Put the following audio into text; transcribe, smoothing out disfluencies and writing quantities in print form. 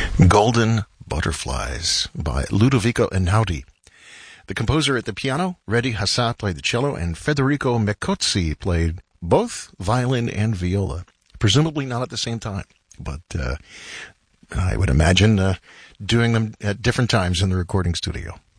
Golden Butterflies by Ludovico Einaudi. The composer at the piano, Redi Hassah, played the cello, and Federico Mecozzi played both violin and viola. Presumably not at the same time, but I would imagine doing them at different times in the recording studio.